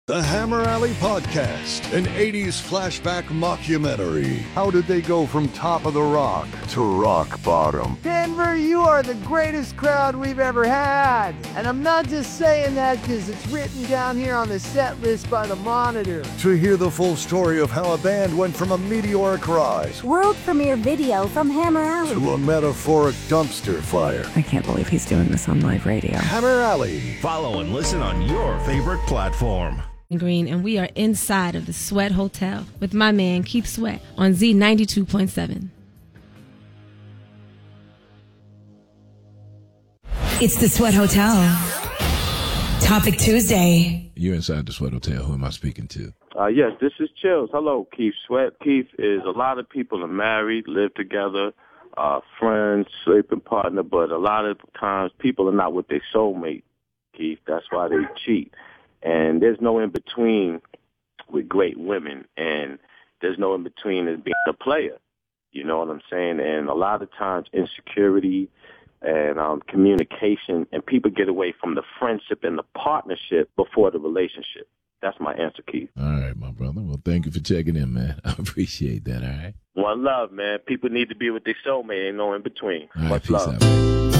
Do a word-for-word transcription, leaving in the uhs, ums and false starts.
The Hammer Alley Podcast, an eighties flashback mockumentary. How did they go from top of the rock to rock bottom? Denver, you are the greatest crowd we've ever had. And I'm not just saying that because it's written down here on the set list by the Monitor. To hear the full story of how a band went from a meteoric rise, world premiere video from Hammer Alley, to a metaphoric dumpster fire. I can't believe he's doing this on live radio. Hammer Alley. Follow and listen on your favorite platform. Green, and we are inside of the Sweat Hotel with my man Keith Sweat on Z ninety-two point seven. It's the Sweat Hotel. Topic Tuesday. You're inside the Sweat Hotel. Who am I speaking to? Uh, yes, this is Chills. Hello, Keith Sweat. Keith is a lot of people are married, live together, uh, friends, sleeping partner, but a lot of times people are not with their soulmate, Keith. That's why they cheat. And there's no in-between with great women, and there's no in-between as being a player. You know what I'm saying? And a lot of times insecurity and um, communication, and people get away from the friendship and the partnership before the relationship. That's my answer, Keith. All right, my brother. Well, thank you for checking in, man. I appreciate that, all right? One love, man. People need to be with their soulmate. Ain't no in-between. All right, Much peace love. out, man.